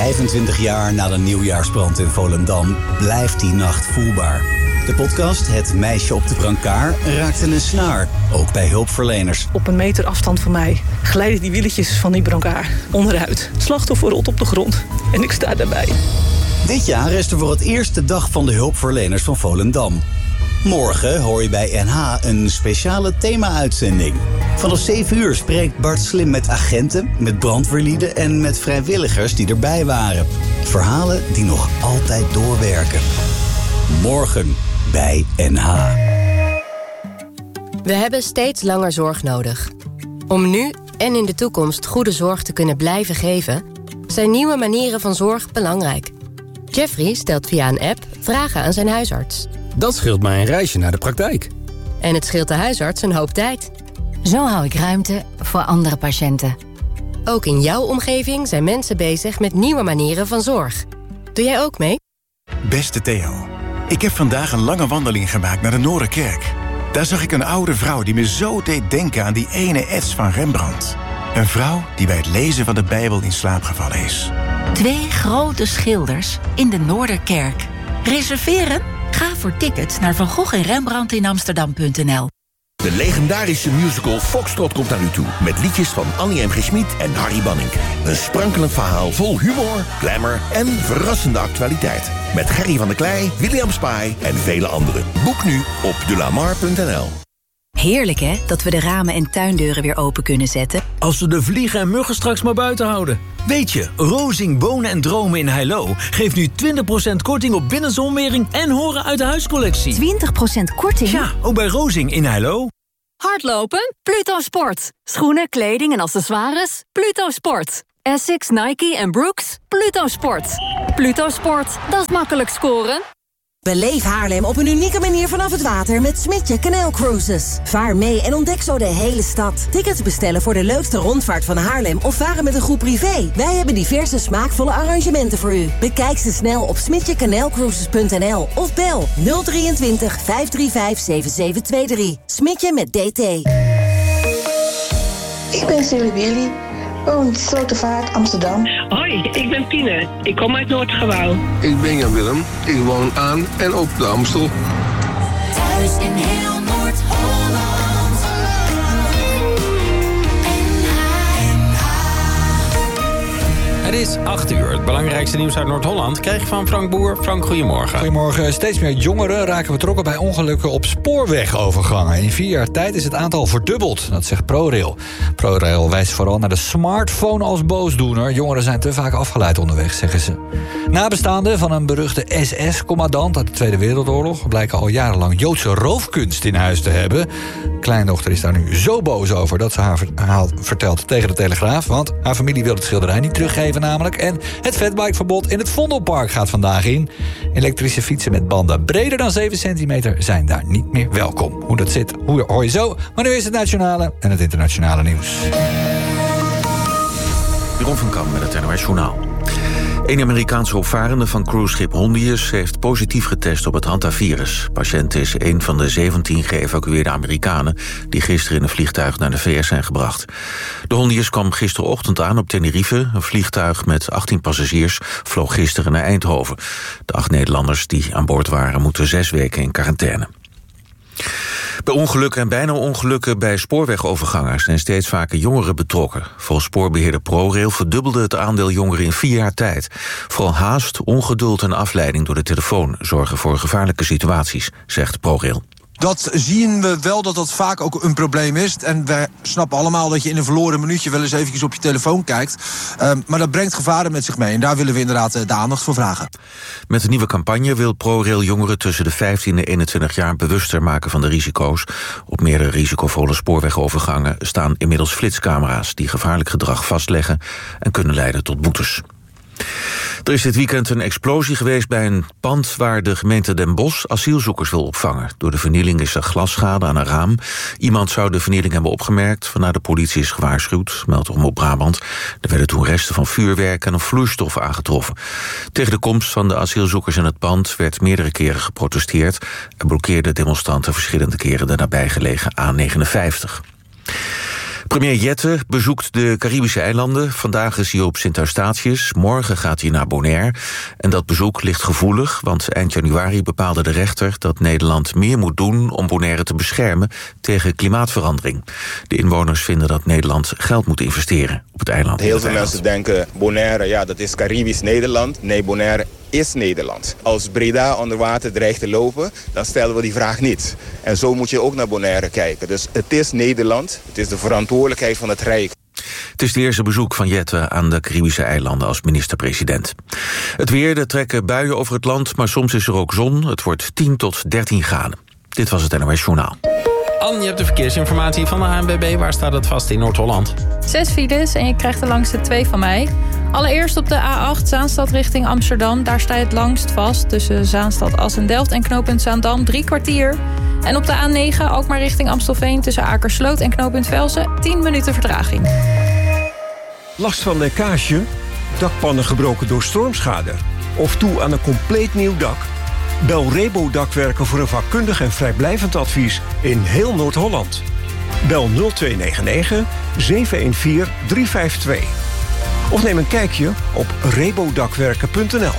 25 jaar na de nieuwjaarsbrand in Volendam blijft die nacht voelbaar. De podcast Het Meisje op de Brancard raakte een snaar, ook bij hulpverleners. Op 1 meter afstand van mij glijden die wieltjes van die brancard onderuit. Het slachtoffer rolt op de grond en ik sta daarbij. Dit jaar is er voor het eerst de dag van de hulpverleners van Volendam. Morgen hoor je bij NH een speciale thema-uitzending. Vanaf 7 uur spreekt Bart Slim met agenten, met brandweerlieden en met vrijwilligers die erbij waren. Verhalen die nog altijd doorwerken. Morgen bij NH. We hebben steeds langer zorg nodig. Om nu en in de toekomst goede zorg te kunnen blijven geven, zijn nieuwe manieren van zorg belangrijk. Jeffrey stelt via een app vragen aan zijn huisarts. Dat scheelt mij een reisje naar de praktijk. En het scheelt de huisarts een hoop tijd. Zo hou ik ruimte voor andere patiënten. Ook in jouw omgeving zijn mensen bezig met nieuwe manieren van zorg. Doe jij ook mee? Beste Theo, ik heb vandaag een lange wandeling gemaakt naar de Noorderkerk. Daar zag ik een oude vrouw die me zo deed denken aan die ene ets van Rembrandt. Een vrouw die bij het lezen van de Bijbel in slaap gevallen is. 2 grote schilders in de Noorderkerk. Reserveren? Ga voor tickets naar Van Gogh en Rembrandt in Amsterdam.nl. De legendarische musical Foxtrot komt naar u toe. Met liedjes van Annie M. G. Schmid en Harry Banning. Een sprankelend verhaal vol humor, glamour en verrassende actualiteit. Met Gerry van der Klei, William Spy en vele anderen. Boek nu op delamar.nl. Heerlijk hè, dat we de ramen en tuindeuren weer open kunnen zetten. Als we de vliegen en muggen straks maar buiten houden. Weet je, Rozing Bonen en Dromen in Heilo geeft nu 20% korting op binnenzonwering en horen uit de huiscollectie. 20% korting? Ja, ook bij Rozing in Heilo. Hardlopen? Pluto Sport. Schoenen, kleding en accessoires? Pluto Sport. Essex, Nike en Brooks? Pluto Sport. Pluto Sport, dat is makkelijk scoren. Beleef Haarlem op een unieke manier vanaf het water met Smintje Canal Cruises. Vaar mee en ontdek zo de hele stad. Tickets bestellen voor de leukste rondvaart van Haarlem of varen met een groep privé. Wij hebben diverse smaakvolle arrangementen voor u. Bekijk ze snel op smintjecanalcruises.nl of bel 023 535 7723. Smintje met DT. Ik ben Silly Willy. Woon Slotervaart, Amsterdam. Hoi, ik ben Tine. Ik kom uit Noordgebouw. Ik ben Jan Willem. Ik woon aan en op de Amstel. Thuis in heel Noord-Holland. Het is 8 uur. Het belangrijkste nieuws uit Noord-Holland krijg je van Frank Boer. Frank, goedemorgen. Goedemorgen. Steeds meer jongeren raken betrokken bij ongelukken op spoorwegovergangen. In 4 jaar tijd is het aantal verdubbeld. Dat zegt ProRail. ProRail wijst vooral naar de smartphone als boosdoener. Jongeren zijn te vaak afgeleid onderweg, zeggen ze. Nabestaanden van een beruchte SS-commandant uit de Tweede Wereldoorlog blijken al jarenlang Joodse roofkunst in huis te hebben. Kleindochter is daar nu zo boos over dat ze haar verhaal vertelt tegen de Telegraaf. Want haar familie wil het schilderij niet teruggeven namelijk. En het fatbikeverbod in het Vondelpark gaat vandaag in. Elektrische fietsen met banden breder dan 7 centimeter zijn daar niet meer welkom. Hoe dat zit, hoor je zo. Maar nu is het nationale en het internationale nieuws. Jeroen van Kam met het NOS Journaal. Een Amerikaanse opvarende van cruiseschip Hondius heeft positief getest op het hantavirus. De patiënt is een van de 17 geëvacueerde Amerikanen die gisteren in een vliegtuig naar de VS zijn gebracht. De Hondius kwam gisterochtend aan op Tenerife. Een vliegtuig met 18 passagiers vloog gisteren naar Eindhoven. De 8 Nederlanders die aan boord waren moeten 6 weken in quarantaine. Bij ongelukken en bijna ongelukken bij spoorwegovergangers zijn steeds vaker jongeren betrokken. Volgens spoorbeheerder ProRail verdubbelde het aandeel jongeren in 4 jaar tijd. Vooral haast, ongeduld en afleiding door de telefoon zorgen voor gevaarlijke situaties, zegt ProRail. Dat zien we wel dat dat vaak ook een probleem is. En wij snappen allemaal dat je in een verloren minuutje wel eens eventjes op je telefoon kijkt. Maar dat brengt gevaren met zich mee. En daar willen we inderdaad de aandacht voor vragen. Met de nieuwe campagne wil ProRail jongeren tussen de 15 en 21 jaar bewuster maken van de risico's. Op meerdere risicovolle spoorwegovergangen staan inmiddels flitscamera's die gevaarlijk gedrag vastleggen en kunnen leiden tot boetes. Er is dit weekend een explosie geweest bij een pand waar de gemeente Den Bosch asielzoekers wil opvangen. Door de vernieling is er glasschade aan een raam. Iemand zou de vernieling hebben opgemerkt, waarna de politie is gewaarschuwd, meldt Omroep Brabant. Er werden toen resten van vuurwerk en een vloeistof aangetroffen. Tegen de komst van de asielzoekers in het pand werd meerdere keren geprotesteerd. Er blokkeerden demonstranten verschillende keren de nabijgelegen A59. Premier Jette bezoekt de Caribische eilanden. Vandaag is hij op Sint Eustatius, morgen gaat hij naar Bonaire. En dat bezoek ligt gevoelig, want eind januari bepaalde de rechter dat Nederland meer moet doen om Bonaire te beschermen tegen klimaatverandering. De inwoners vinden dat Nederland geld moet investeren op het eiland. Heel veel mensen denken Bonaire, ja, dat is Caribisch Nederland. Nee, Bonaire is Nederland. Als Breda onder water dreigt te lopen, dan stellen we die vraag niet. En zo moet je ook naar Bonaire kijken. Dus het is Nederland, het is de verantwoordelijkheid van het Rijk. Het is het eerste bezoek van Jette aan de Caribische eilanden als minister-president. Het weer, er trekken buien over het land, maar soms is er ook zon. Het wordt 10 tot 13 graden. Dit was het NOS Journaal. Anne, je hebt de verkeersinformatie van de ANWB. Waar staat het vast in Noord-Holland? 6 files en je krijgt de langste 2 van mij. Allereerst op de A8 Zaanstad richting Amsterdam. Daar sta je het langst vast tussen Zaanstad, Assen-Delft en knooppunt Zaandam 3 kwartier. En op de A9 ook maar richting Amstelveen tussen Akersloot en knooppunt Velsen 10 minuten vertraging. Last van lekkage, dakpannen gebroken door stormschade of toe aan een compleet nieuw dak? Bel Rebo Dakwerken voor een vakkundig en vrijblijvend advies in heel Noord-Holland. Bel 0299 714 352. Of neem een kijkje op rebodakwerken.nl.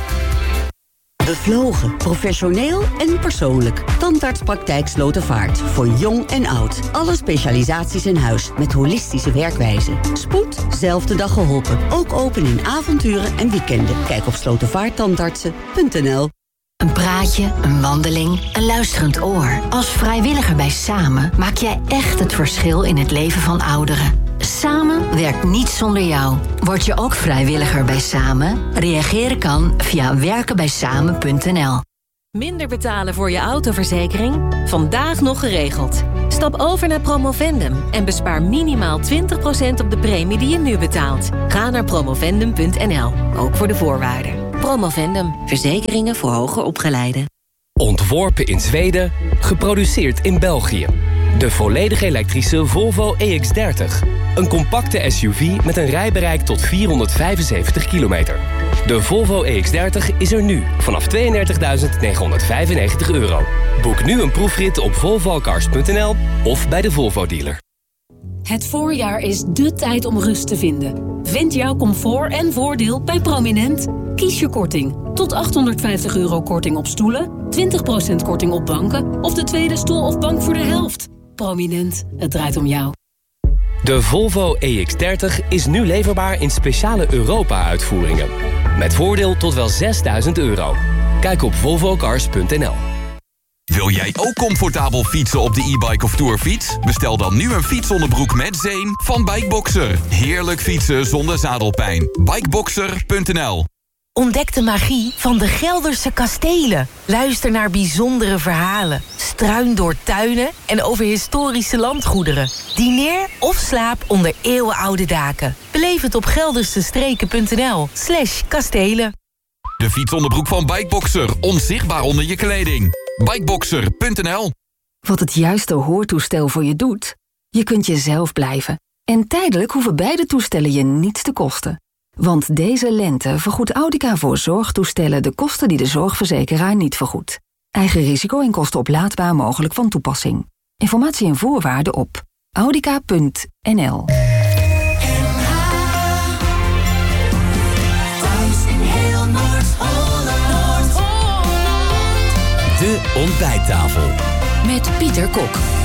Bevlogen, professioneel en persoonlijk. Tandartspraktijk Slotervaart. Voor jong en oud. Alle specialisaties in huis met holistische werkwijze. Spoed, zelfde dag geholpen. Ook open in avonturen en weekenden. Kijk op slotervaarttandartsen.nl. Een praatje, een wandeling, een luisterend oor. Als vrijwilliger bij Samen maak jij echt het verschil in het leven van ouderen. Samen werkt niet zonder jou. Word je ook vrijwilliger bij Samen? Reageren kan via werkenbijsamen.nl. Minder betalen voor je autoverzekering? Vandaag nog geregeld. Stap over naar Promovendum en bespaar minimaal 20% op de premie die je nu betaalt. Ga naar promovendum.nl, ook voor de voorwaarden. Promovendum, verzekeringen voor hoger opgeleiden. Ontworpen in Zweden, geproduceerd in België. De volledig elektrische Volvo EX30. Een compacte SUV met een rijbereik tot 475 kilometer. De Volvo EX30 is er nu vanaf €32.995. Boek nu een proefrit op volvocars.nl of bij de Volvo dealer. Het voorjaar is dé tijd om rust te vinden. Vind jouw comfort en voordeel bij Prominent. Kies je korting. Tot €850 korting op stoelen, 20% korting op banken of de tweede stoel of bank voor de helft. Prominent, het draait om jou. De Volvo EX30 is nu leverbaar in speciale Europa-uitvoeringen. Met voordeel tot wel €6.000. Kijk op volvocars.nl. Wil jij ook comfortabel fietsen op de e-bike of tourfiets? Bestel dan nu een fietsonderbroek met zeem van Bikeboxer. Heerlijk fietsen zonder zadelpijn. Bikeboxer.nl. Ontdek de magie van de Gelderse kastelen. Luister naar bijzondere verhalen. Struin door tuinen en over historische landgoederen. Dineer of slaap onder eeuwenoude daken. Beleef het op geldersestreken.nl/kastelen. De fietsonderbroek van Bikeboxer. Onzichtbaar onder je kleding. Bikeboxer.nl. Wat het juiste hoortoestel voor je doet? Je kunt jezelf blijven. En tijdelijk hoeven beide toestellen je niets te kosten. Want deze lente vergoedt Audica voor zorgtoestellen de kosten die de zorgverzekeraar niet vergoedt. Eigen risico en kosten oplaadbaar mogelijk van toepassing. Informatie en voorwaarden op audica.nl. De ontbijttafel. Met Pieter Kok.